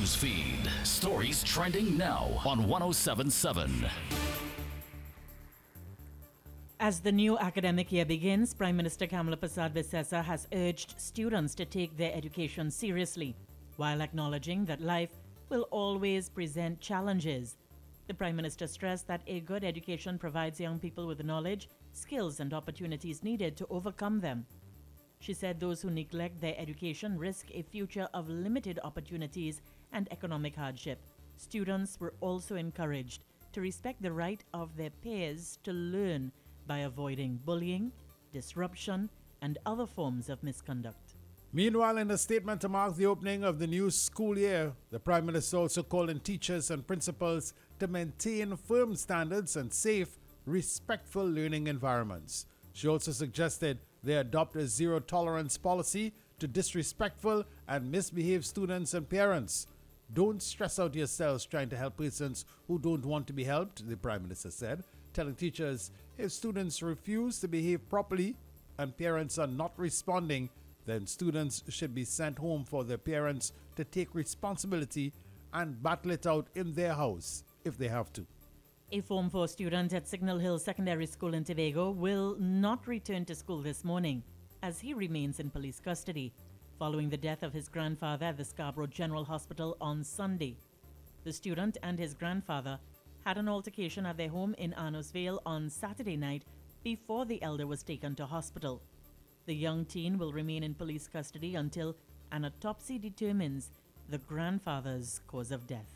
News feed. Stories trending now on 1077. As the new academic year begins, Prime Minister Kamala Persad-Bissessar has urged students to take their education seriously, while acknowledging that life will always present challenges. The Prime Minister stressed that a good education provides young people with the knowledge, skills, and opportunities needed to overcome them. She said those who neglect their education risk a future of limited opportunities and economic hardship. Students were also encouraged to respect the right of their peers to learn by avoiding bullying, disruption, and other forms of misconduct. Meanwhile, in a statement to mark the opening of the new school year, the Prime Minister also called on teachers and principals to maintain firm standards and safe, respectful learning environments. She also suggested they adopt a zero-tolerance policy to disrespectful and misbehaved students and parents. Don't stress out yourselves trying to help persons who don't want to be helped, the Prime Minister said, telling teachers if students refuse to behave properly and parents are not responding, then students should be sent home for their parents to take responsibility and battle it out in their house if they have to. A Form 4 student at Signal Hill Secondary School in Tobago will not return to school this morning as he remains in police custody following the death of his grandfather at the Scarborough General Hospital on Sunday. The student and his grandfather had an altercation at their home in Arnos Vale on Saturday night before the elder was taken to hospital. The young teen will remain in police custody until an autopsy determines the grandfather's cause of death.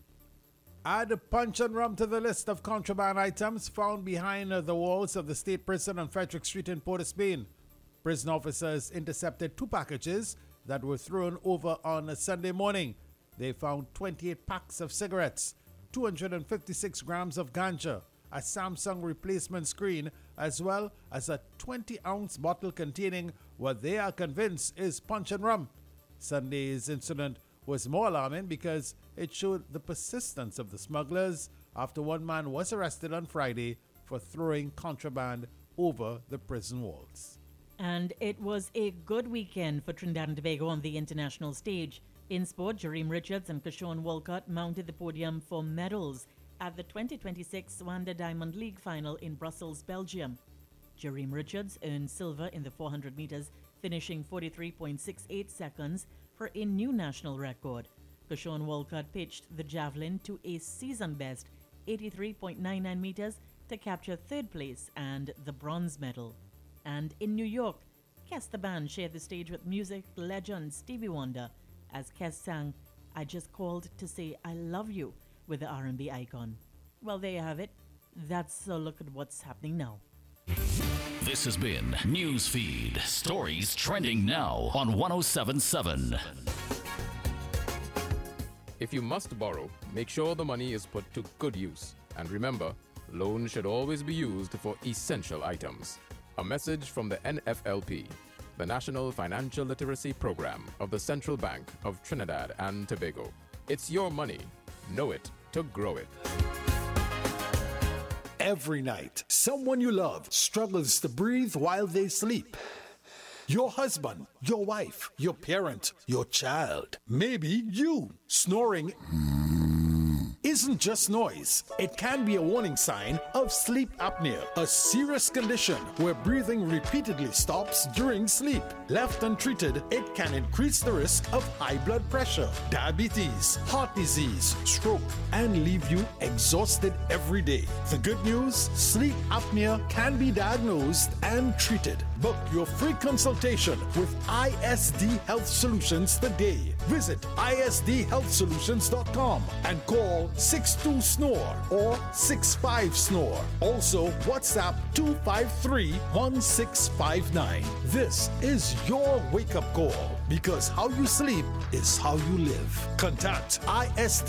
Add punch and rum to the list of contraband items found behind the walls of the state prison on Frederick Street in Port of Spain. Prison officers intercepted 2 packages that were thrown over on a Sunday morning. They found 28 packs of cigarettes, 256 grams of ganja, a Samsung replacement screen, as well as a 20-ounce bottle containing what they are convinced is punch and rum. Sunday's incident was more alarming because it showed the persistence of the smugglers after one man was arrested on Friday for throwing contraband over the prison walls. And it was a good weekend for Trinidad and Tobago on the international stage. In sport, Jareem Richards and Kershawn Walcott mounted the podium for medals at the 2026 Wanda Diamond League final in Brussels, Belgium. Jareem Richards earned silver in the 400 meters, finishing 43.68 seconds for a new national record. Kershawn Walcott pitched the javelin to a season-best 83.99 meters to capture third place and the bronze medal. And in New York, Kes the Band shared the stage with music legend Stevie Wonder as Kes sang "I Just Called to Say I Love You" with the R&B icon. Well, there you have it. That's a look at what's happening now. This has been Newsfeed. Stories trending now on 1077. If you must borrow, make sure the money is put to good use. And remember, loans should always be used for essential items. A message from the NFLP, the National Financial Literacy Program of the Central Bank of Trinidad and Tobago. It's your money. Know it to grow it. Every night, someone you love struggles to breathe while they sleep. Your husband, your wife, your parent, your child, maybe you. Snoring isn't just noise. It can be a warning sign of sleep apnea, a serious condition where breathing repeatedly stops during sleep. Left untreated, it can increase the risk of high blood pressure, diabetes, heart disease, stroke, and leave you exhausted every day. The good news, sleep apnea can be diagnosed and treated. Book your free consultation with ISD Health Solutions today. Visit isdhealthsolutions.com and call 62-SNORE or 65-SNORE. Also, WhatsApp 253-1659. This is your wake-up call because how you sleep is how you live. Contact ISD